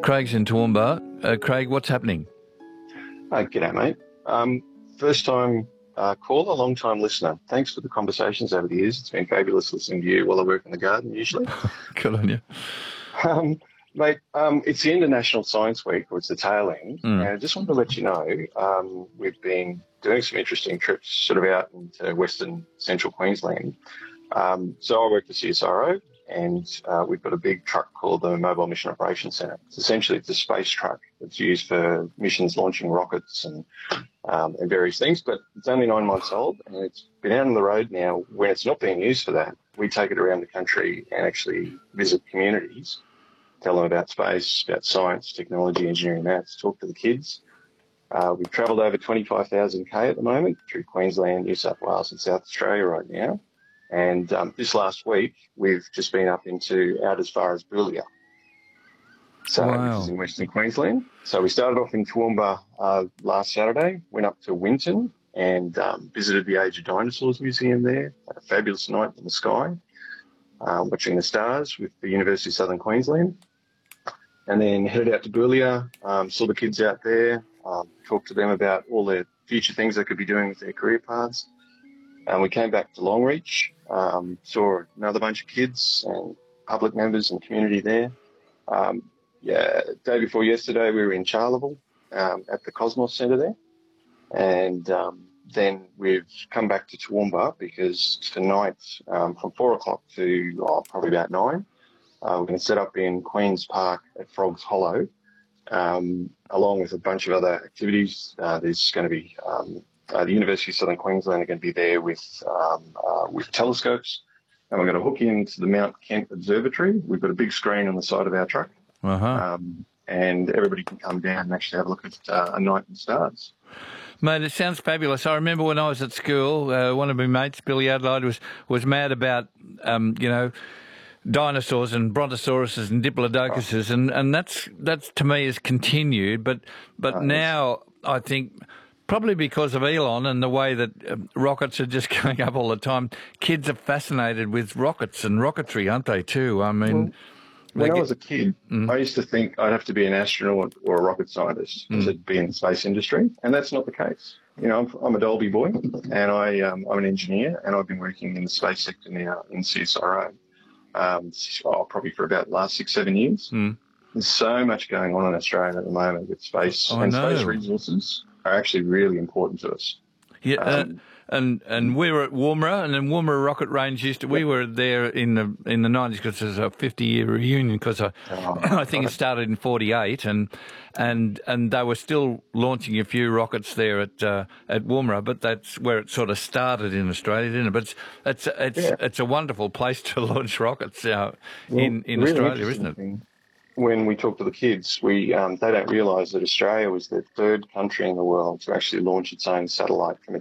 Craig's in Toowoomba. Craig, what's happening? G'day, mate. First time caller, long time listener. Thanks for the conversations over the years. It's been fabulous listening to you while I work in the garden, usually. Good on you. Mate, it's the end of National Science Week, or it's the tail end, and I just wanted to let you know we've been doing some interesting trips sort of out into Western Central Queensland. So I work for CSIRO, and we've got a big truck called the Mobile Mission Operations Centre. It's a space truck that's used for missions launching rockets and various things, but it's only 9 months old, and it's been out on the road now. When it's not being used for that, we take it around the country and actually visit communities, tell them about space, about science, technology, engineering, maths, talk to the kids. We've travelled over 25,000 K at the moment through Queensland, New South Wales and South Australia right now. And this last week, we've just been up into out as far as Boulia, which is in Western Queensland. So we started off in Toowoomba last Saturday, went up to Winton and visited the Age of Dinosaurs Museum there. Had a fabulous night in the sky, watching the stars with the University of Southern Queensland. And then headed out to Boulia, saw the kids out there, talked to them about all the future things they could be doing with their career paths. And we came back to Longreach, saw another bunch of kids and public members and community there. Day before yesterday, we were in Charleville at the Cosmos Centre there. And then we've come back to Toowoomba because tonight from 4 o'clock to probably about 9, we're going to set up in Queen's Park at Frogs Hollow, along with a bunch of other activities. There's going to be the University of Southern Queensland are going to be there with telescopes, and we're going to hook into the Mount Kent Observatory. We've got a big screen on the side of our truck, and everybody can come down and actually have a look at a night in the stars. Mate, it sounds fabulous. I remember when I was at school, one of my mates, Billy Adelaide, was mad about, dinosaurs and brontosauruses and diplodocuses, and that's to me has continued. But now I think probably because of Elon and the way that rockets are just going up all the time, kids are fascinated with rockets and rocketry, aren't they too? I mean, when I was a kid, I used to think I'd have to be an astronaut or a rocket scientist to be in the space industry, and that's not the case. You know, I'm a Dolby boy, and I'm an engineer, and I've been working in the space sector now in CSIRO, probably for about the last 6-7 years. There's so much going on in Australia at the moment with space, space resources are actually really important to us. Yeah, and we were at Woomera, and then Woomera Rocket Range we were there in the 90s because there's a 50-year reunion because I think it started in 48, and they were still launching a few rockets there at Woomera, but that's where it sort of started in Australia, didn't it? But it's a wonderful place to launch rockets in really Australia, isn't it? When we talk to the kids, they don't realise that Australia was the third country in the world to actually launch its own satellite from